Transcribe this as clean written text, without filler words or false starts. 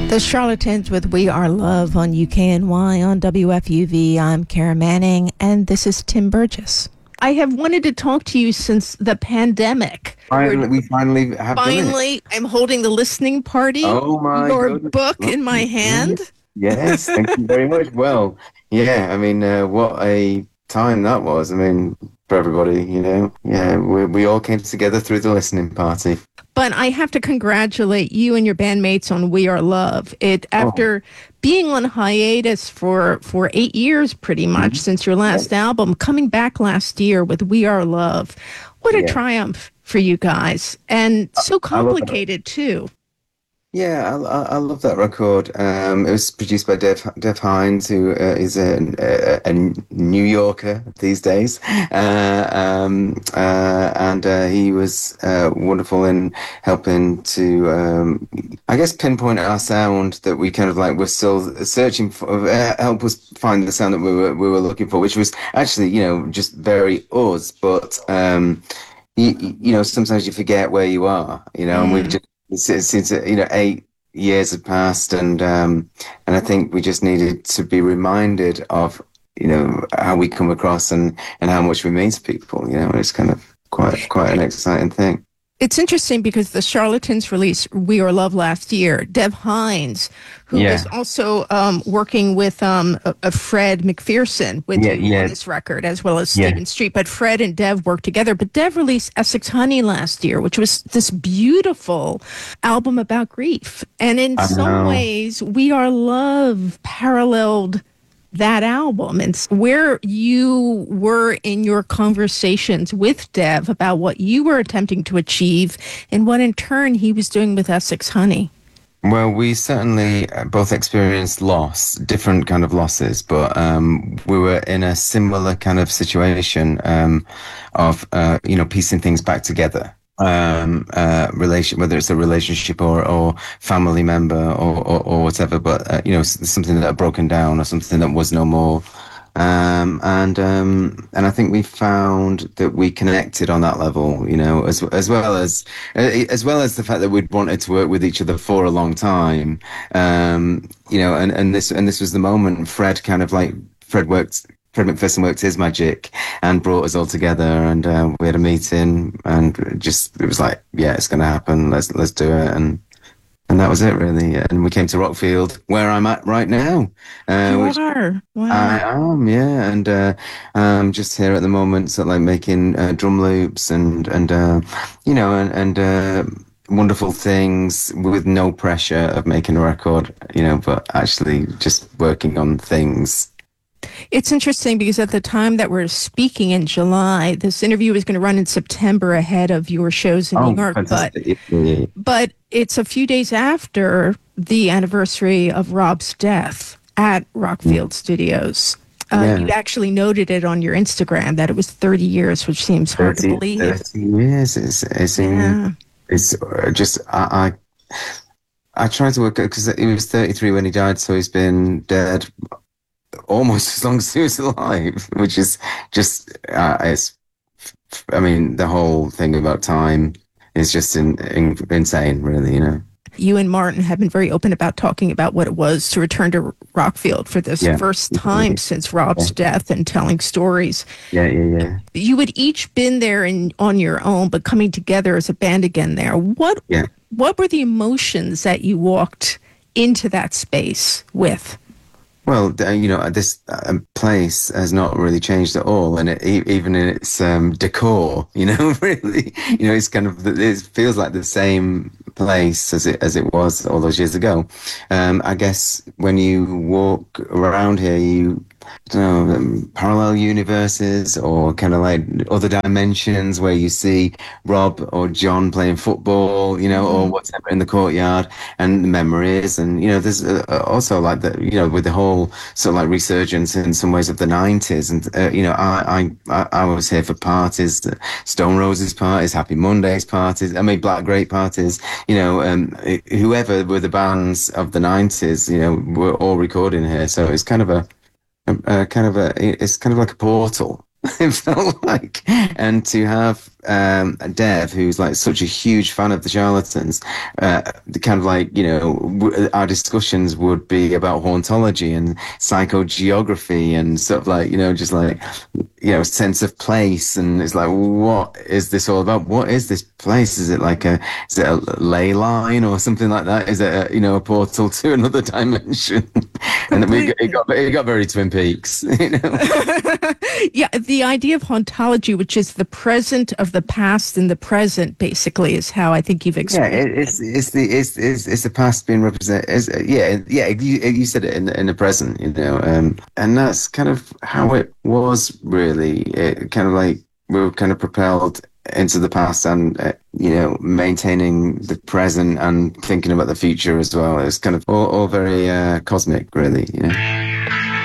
The Charlatans with We Are Love on UKNY on WFUV. I'm Kara Manning, and this is Tim Burgess. I have wanted to talk to you since the pandemic. We finally have done it. Finally, I'm holding the listening party. Oh my Your goodness. book in my hand. Yes, thank you very much. Well, yeah, I mean, what a time that was. I mean, for everybody, you know. Yeah, we all came together through the listening party. But I have to congratulate you and your bandmates on We Are Love. After being on hiatus for 8 years, pretty much, since your last album, coming back last year with We Are Love. What a triumph for you guys. And so complicated, too. Yeah, I love that record. It was produced by Dev Hynes, who is a New Yorker these days, and he was wonderful in helping to, I guess, pinpoint our sound that we kind of like were still searching for. Help us find the sound that we were looking for, which was actually, you know, just very us. But you know, sometimes you forget where you are, you know, and we've just. Since you know 8 years had passed, and I think we just needed to be reminded of, you know, how we come across and how much we mean to people. You know, it's kind of quite an exciting thing. It's interesting because the Charlatans released We Are Love last year. Dev Hynes, who is also working with Fred McPherson with you on this record, as well as Stephen Street. But Fred and Dev worked together. But Dev released Essex Honey last year, which was this beautiful album about grief. And in some ways, We Are Love paralleled that album and where you were in your conversations with Dev about what you were attempting to achieve and what in turn he was doing with Essex Honey. Well, we certainly both experienced loss, different kind of losses, but we were in a similar kind of situation of you know, piecing things back together. Whether it's a relationship or family member or whatever, but you know, something that had broken down or something that was no more. And I think we found that we connected on that level, you know, as well as the fact that we'd wanted to work with each other for a long time. You know, and this was the moment. Fred McPherson worked his magic and brought us all together, and we had a meeting, and it was like, yeah, it's going to happen. Let's do it, and that was it, really. And we came to Rockfield, where I'm at right now. You are? Wow. I am, yeah, and I'm just here at the moment, sort of like making drum loops and you know, and wonderful things with no pressure of making a record, you know, but actually just working on things. It's interesting because at the time that we're speaking in July, this interview was going to run in September ahead of your shows in New York. But it's a few days after the anniversary of Rob's death at Rockfield Studios. You actually noted it on your Instagram that it was 30 years, which seems hard to believe. 30 years. It's just, I tried to work out, because he was 33 when he died, so he's been dead almost as long as he was alive, which is just, I mean, the whole thing about time is just insane, really, you know. You and Martin have been very open about talking about what it was to return to Rockfield for this first time since Rob's death and telling stories. You had each been there on your own, but coming together as a band again there. What were the emotions that you walked into that space with? Well, you know, this place has not really changed at all, and even in its decor, you know, really, you know, it's kind of, it feels like the same place as it was all those years ago. I guess when you walk around here, you, I don't know, parallel universes or kind of like other dimensions where you see Rob or John playing football, you know, or whatever in the courtyard, and memories. And, you know, there's also like the, you know, with the whole sort of like resurgence in some ways of the 90s. And, you know, I was here for parties, Stone Roses parties, Happy Mondays parties, I mean, Black Grape parties, you know, whoever were the bands of the 90s, you know, were all recording here. So it's kind of it's kind of like a portal. It felt like, and to have Dev, who's like such a huge fan of the Charlatans, kind of like, our discussions would be about hauntology and psychogeography and sort of like, just like, sense of place. And it's like, what is this all about? What is this place? Is it a ley line or something like that? Is it a portal to another dimension? And it got very Twin Peaks, Yeah, the idea of hauntology, which is the present of the past and the present, basically, is how I think you've explained. Yeah, it's the past being represented. You said it in the present, and that's kind of how it was really. It kind of like we were kind of propelled into the past and maintaining the present and thinking about the future as well. It's kind of all very cosmic, really.